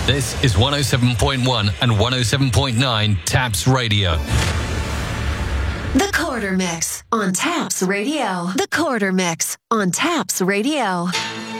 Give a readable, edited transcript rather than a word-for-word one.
This is 107.1 and 107.9 Taps Radio. The Quarter Mix on Taps Radio. The Quarter Mix on Taps Radio.